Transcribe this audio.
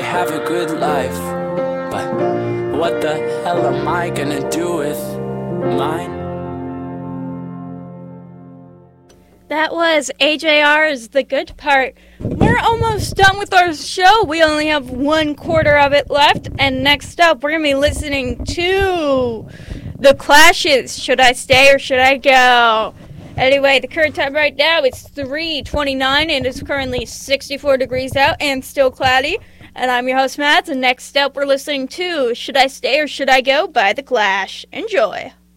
have a good life, but what the hell am I gonna do with mine? That was AJR's The Good Part. We're almost done with our show. We only have 1/4 of it left. And next up, we're going to be listening to The Clash's Should I Stay or Should I Go? Anyway, the current time right now is 3:29 and it's currently 64 degrees out and still cloudy. And I'm your host, Matt. And next up, we're listening to Should I Stay or Should I Go by The Clash. Enjoy.